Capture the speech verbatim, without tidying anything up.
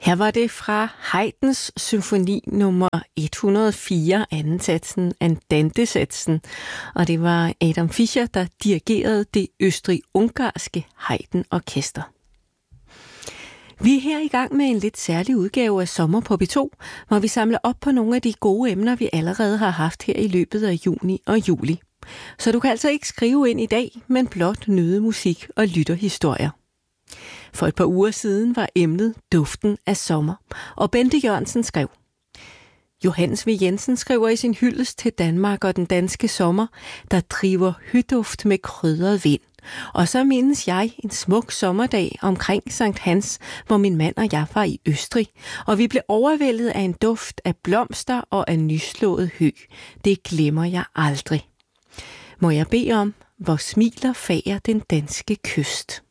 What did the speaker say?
Her var det fra Haydns symfoni nummer et hundrede og fire, anden satsen, Andante-satsen, og det var Adam Fischer, der dirigerede det østrig-ungarske Haydn-orkester. Vi er her i gang med en lidt særlig udgave af Sommer på B to, hvor vi samler op på nogle af de gode emner, vi allerede har haft her i løbet af juni og juli. Så du kan altså ikke skrive ind i dag, men blot nyde musik og lytterhistorier. For et par uger siden var emnet duften af sommer, og Bente Jørgensen skrev: Johannes V. Jensen skriver i sin hyldest til Danmark og den danske sommer, der driver hyduft med krydret vind. Og så mindes jeg en smuk sommerdag omkring Sankt Hans, hvor min mand og jeg var i Østrig, og vi blev overvældet af en duft af blomster og af nyslået hø. Det glemmer jeg aldrig. Må jeg bede om, hvor smiler fager den danske kyst?